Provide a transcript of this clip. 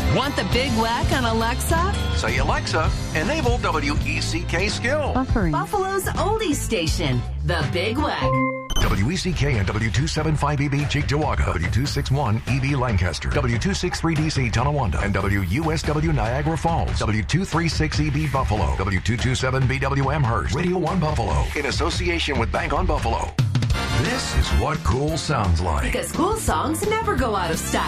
Want the Big Whack on Alexa? Say, Alexa, enable WECK skill. Buffering. Buffalo's oldies station, the Big Whack. WECK and W275EB Cheektowaga, W261EB Lancaster, W263DC Tonawanda, and WUSW Niagara Falls, W236EB Buffalo, W227BW Amherst, Radio 1 Buffalo, in association with Bank on Buffalo. This is what cool sounds like. Because cool songs never go out of style.